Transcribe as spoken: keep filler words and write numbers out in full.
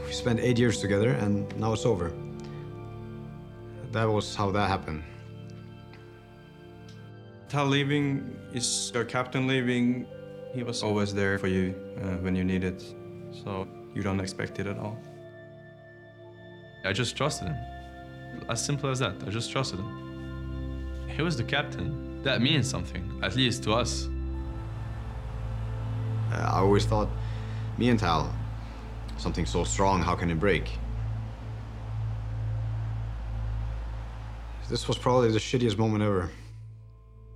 We spent eight years together, and now it's over. That was how that happened. Tal leaving is your captain leaving. He was always there for you uh, when you need it, so you don't expect it at all. I just trusted him. As simple as that. I just trusted him. He was the captain. That means something, at least to us. Uh, I always thought, me and Tal, something so strong, how can it break? This was probably the shittiest moment ever.